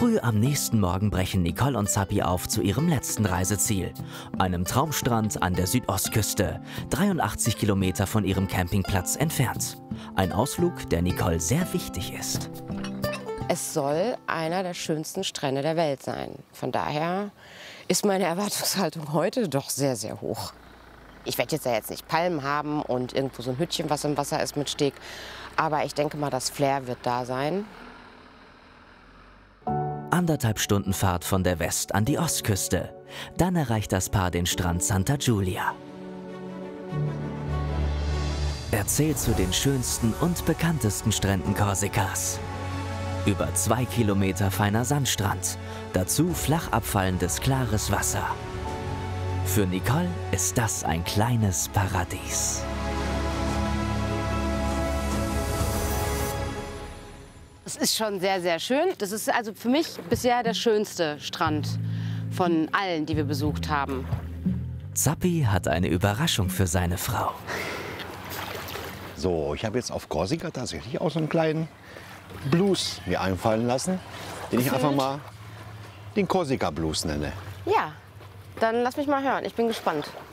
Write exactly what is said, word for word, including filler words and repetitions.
Früh am nächsten Morgen brechen Nicole und Zappi auf zu ihrem letzten Reiseziel, einem Traumstrand an der Südostküste, dreiundachtzig Kilometer von ihrem Campingplatz entfernt. Ein Ausflug, der Nicole sehr wichtig ist. Es soll einer der schönsten Strände der Welt sein. Von daher ist meine Erwartungshaltung heute doch sehr, sehr hoch. Ich werde jetzt ja jetzt nicht Palmen haben und irgendwo so ein Hütchen, was im Wasser ist mit Steg. Aber ich denke mal, das Flair wird da sein. Anderthalb Stunden Fahrt von der West- an die Ostküste. Dann erreicht das Paar den Strand Santa Giulia. Er zählt zu den schönsten und bekanntesten Stränden Korsikas. Über zwei Kilometer feiner Sandstrand, dazu flach abfallendes klares Wasser. Für Nicole ist das ein kleines Paradies. Es ist schon sehr, sehr schön. Das ist also für mich bisher der schönste Strand von allen, die wir besucht haben. Zappi hat eine Überraschung für seine Frau. So, ich habe jetzt auf Korsika tatsächlich auch so einen kleinen Blues mir einfallen lassen, den ich einfach mal den Korsika Blues nenne. Ja, dann lass mich mal hören. Ich bin gespannt.